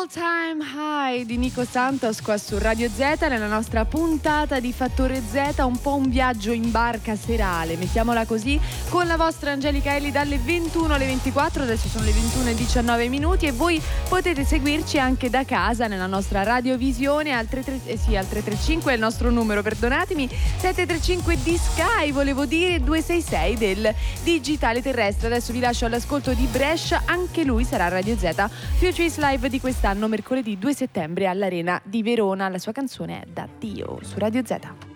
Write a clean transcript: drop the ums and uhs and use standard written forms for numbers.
All Time High di Nico Santos qua su Radio Z, nella nostra puntata di Fattore Z, un po' un viaggio in barca serale, mettiamola così, con la vostra Angelica Eli dalle 21 alle 24, adesso sono le 21:19 minuti e voi potete seguirci anche da casa nella nostra radiovisione al 335 è il nostro numero, perdonatemi, 735 di Sky, volevo dire 266 del digitale terrestre. Adesso vi lascio all'ascolto di Brescia, anche lui sarà a Radio Z Futurist Live di quest'anno, mercoledì 2 settembre all'Arena di Verona. La sua canzone è Da Dio su Radio Z.